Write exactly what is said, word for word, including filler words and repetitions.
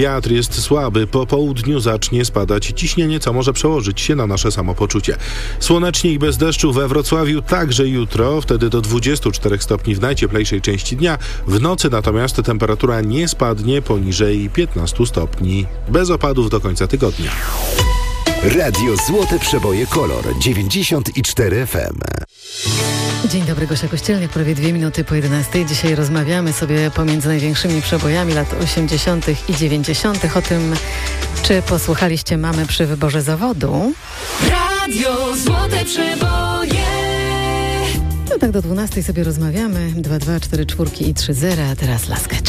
Wiatr jest słaby, po południu zacznie spadać ciśnienie, co może przełożyć się na nasze samopoczucie. Słonecznie i bez deszczu we Wrocławiu także jutro, wtedy do dwudziestu czterech stopni w najcieplejszej części dnia. W nocy natomiast temperatura nie spadnie poniżej piętnastu stopni. Bez opadów do końca tygodnia. Radio Złote Przeboje Kolor dziewięćdziesiąt cztery F M. Dzień dobry, Gosia Kościelniak, prawie dwie minuty po jedenastej. Dzisiaj rozmawiamy sobie pomiędzy największymi przebojami lat osiemdziesiątych i dziewięćdziesiątych o tym, czy posłuchaliście mamy przy wyborze zawodu. Radio Złote Przeboje. No tak do dwunastej sobie rozmawiamy. dwa dwa cztery cztery i trzy zero, a teraz Laskecz.